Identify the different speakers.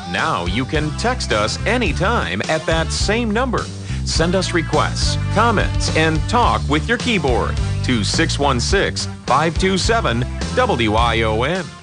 Speaker 1: Now you can text us anytime at that same number. Send us requests, comments, and talk with your keyboard to 616-527-WION.